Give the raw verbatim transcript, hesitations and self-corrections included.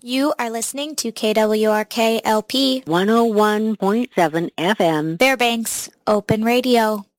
You are listening to K W R K L P one oh one point seven F M, Fairbanks Open Radio.